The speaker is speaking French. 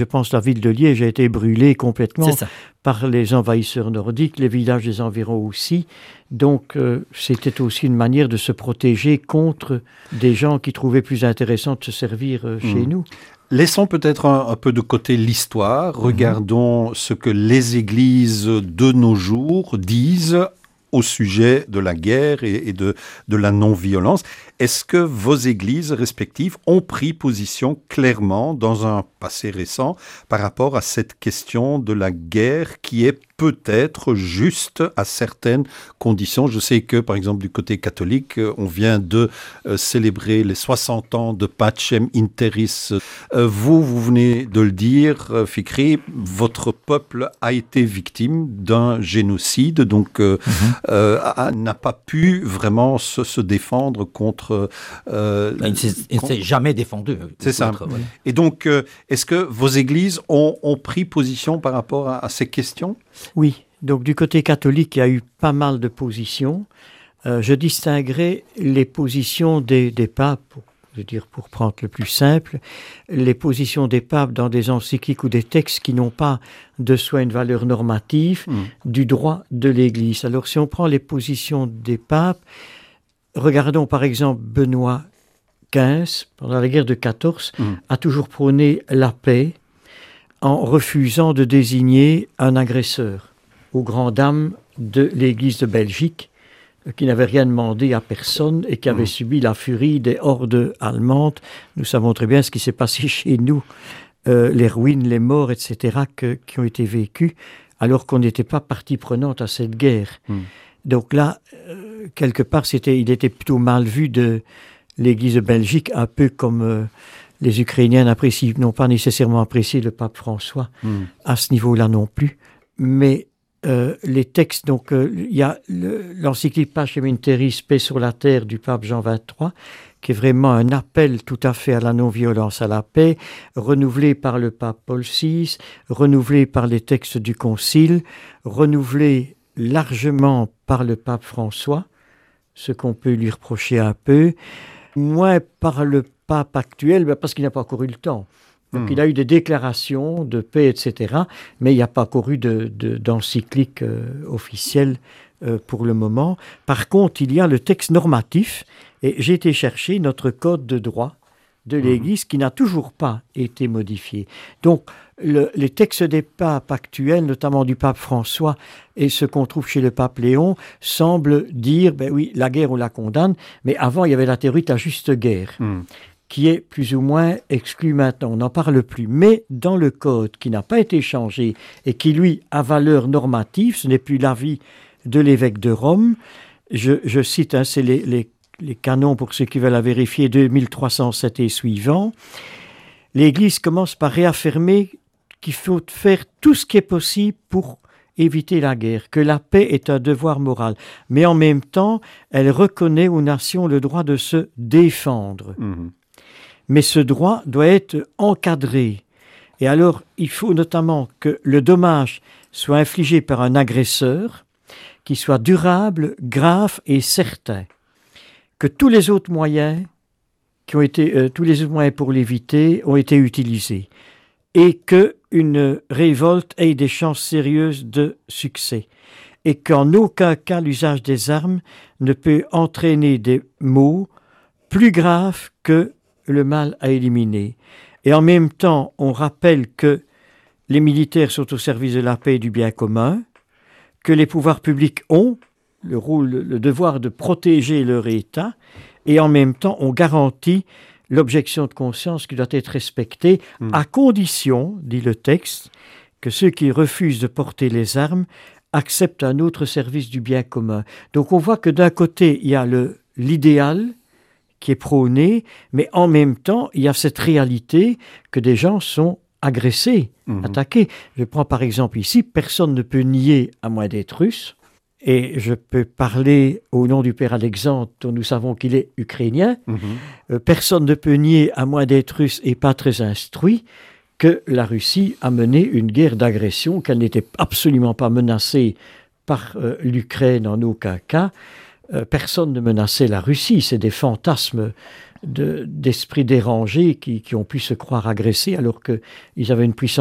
Je pense que la ville de Liège a été brûlée complètement par les envahisseurs nordiques, les villages des environs aussi. Donc, c'était aussi une manière de se protéger contre des gens qui trouvaient plus intéressant de se servir chez nous. Laissons peut-être un peu de côté l'histoire. Regardons ce que les églises de nos jours disent au sujet de la guerre et de la non-violence. Est-ce que vos églises respectives ont pris position clairement dans un passé récent par rapport à cette question de la guerre qui est peut-être juste à certaines conditions? Je sais que, par exemple, du côté catholique, on vient de célébrer les 60 ans de Pacem in Terris. Vous venez de le dire, Fikri, votre peuple a été victime d'un génocide, donc n'a pas pu vraiment se défendre contre... il ne s'est jamais défendu. C'est ça. Voilà. Et donc, est-ce que vos églises ont pris position par rapport à ces questions? Oui, donc du côté catholique, il y a eu pas mal de positions. Je distinguerai les positions des papes, pour prendre le plus simple, les positions des papes dans des encycliques ou des textes qui n'ont pas de soi une valeur normative du droit de l'Église. Alors si on prend les positions des papes, regardons par exemple Benoît XV, pendant la guerre de 14, a toujours prôné la paix en refusant de désigner un agresseur aux grandes dames de l'Église de Belgique, qui n'avait rien demandé à personne et qui avait subi la furie des hordes allemandes. Nous savons très bien ce qui s'est passé chez nous, les ruines, les morts, etc., qui ont été vécus, alors qu'on n'était pas partie prenante à cette guerre. Donc là, quelque part, il était plutôt mal vu de l'Église de Belgique, un peu comme les Ukrainiens n'ont pas nécessairement apprécié le pape François à ce niveau-là non plus. Mais les textes, donc il y a l'encyclique Pacem in Terris, paix sur la terre du pape Jean XXIII, qui est vraiment un appel tout à fait à la non-violence, à la paix, renouvelé par le pape Paul VI, renouvelé par les textes du Concile, renouvelé largement par le pape François, ce qu'on peut lui reprocher un peu, moins par le pape actuel, parce qu'il n'a pas encore eu le temps. Donc il a eu des déclarations de paix, etc., mais il n'y a pas encore eu d'encyclique officielle pour le moment. Par contre, il y a le texte normatif, et j'ai été chercher notre code de droit de l'Église qui n'a toujours pas été modifié. Donc les textes des papes actuels, notamment du pape François et ce qu'on trouve chez le pape Léon, semblent dire, oui, la guerre on la condamne, mais avant il y avait la théorie de la juste guerre. Qui est plus ou moins exclu maintenant, on n'en parle plus. Mais dans le code qui n'a pas été changé et qui, lui, a valeur normative, ce n'est plus l'avis de l'évêque de Rome, je cite, c'est les canons, pour ceux qui veulent la vérifier, 2307 et suivants, l'Église commence par réaffirmer qu'il faut faire tout ce qui est possible pour éviter la guerre, que la paix est un devoir moral. Mais en même temps, elle reconnaît aux nations le droit de se défendre. Mais ce droit doit être encadré. Et alors, il faut notamment que le dommage soit infligé par un agresseur, qui soit durable, grave et certain. Que tous les autres moyens pour l'éviter ont été utilisés. Et qu'une révolte ait des chances sérieuses de succès. Et qu'en aucun cas l'usage des armes ne peut entraîner des maux plus graves que le mal à éliminer. Et en même temps, on rappelle que les militaires sont au service de la paix et du bien commun, que les pouvoirs publics ont le devoir de protéger leur État, et en même temps, on garantit l'objection de conscience qui doit être respectée, à condition, dit le texte, que ceux qui refusent de porter les armes acceptent un autre service du bien commun. Donc on voit que d'un côté, il y a l'idéal, qui est prôné, mais en même temps, il y a cette réalité que des gens sont agressés, attaqués. Je prends par exemple ici, personne ne peut nier, à moins d'être russe, et je peux parler au nom du père Alexandre, dont nous savons qu'il est ukrainien, personne ne peut nier, à moins d'être russe et pas très instruit, que la Russie a mené une guerre d'agression, qu'elle n'était absolument pas menacée par l'Ukraine en aucun cas. Personne ne menaçait la Russie, c'est des fantasmes d'esprits dérangés qui ont pu se croire agressés alors qu'ils avaient une puissance